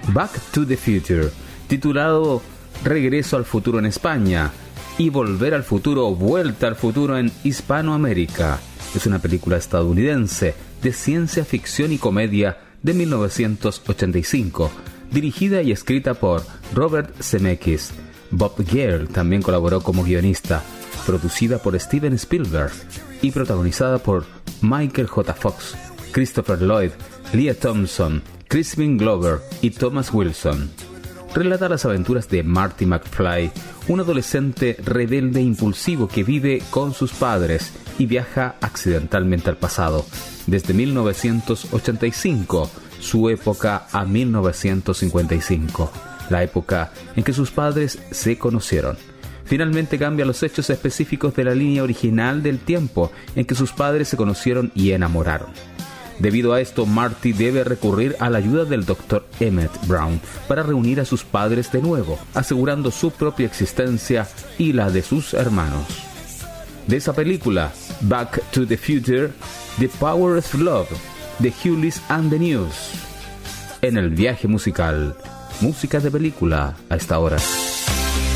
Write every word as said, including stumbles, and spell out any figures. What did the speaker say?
Back to the Future, titulado Regreso al futuro en España y Volver al futuro, Vuelta al futuro en Hispanoamérica. Es una película estadounidense de ciencia ficción y comedia de mil novecientos ochenta y cinco, dirigida y escrita por Robert Zemeckis. Bob Gale también colaboró como guionista, producida por Steven Spielberg y protagonizada por Michael J. Fox, Christopher Lloyd, Lea Thompson, Crispin Glover y Thomas Wilson. Relata las aventuras de Marty McFly, un adolescente rebelde e impulsivo que vive con sus padres y viaja accidentalmente al pasado, desde mil novecientos ochenta y cinco, su época, a mil novecientos cincuenta y cinco, la época en que sus padres se conocieron. Finalmente cambia los hechos específicos de la línea original del tiempo en que sus padres se conocieron y enamoraron. Debido a esto, Marty debe recurrir a la ayuda del doctor Emmett Brown para reunir a sus padres de nuevo, asegurando su propia existencia y la de sus hermanos. De esa película, Back to the Future, The Power of Love, de Hughes and the News. En el viaje musical, música de película a esta hora.